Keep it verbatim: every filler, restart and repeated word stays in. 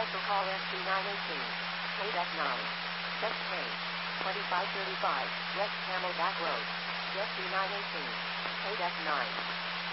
Also call S T nine eighteen. Code F nine. Text change. twenty-five thirty-five, West Camelback Road. S T nine eighteen. Code F nine.